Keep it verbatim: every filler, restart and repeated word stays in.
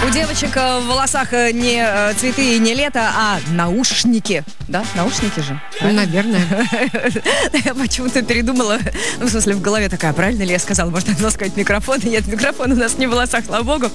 У девочек в волосах не цветы и не лето, а наушники. Да, наушники же. Правильно? Наверное. Я почему-то передумала. Ну, в смысле, в голове такая, правильно ли я сказала? Может, надо было сказать микрофон? Нет, микрофон у нас не в волосах, слава богу.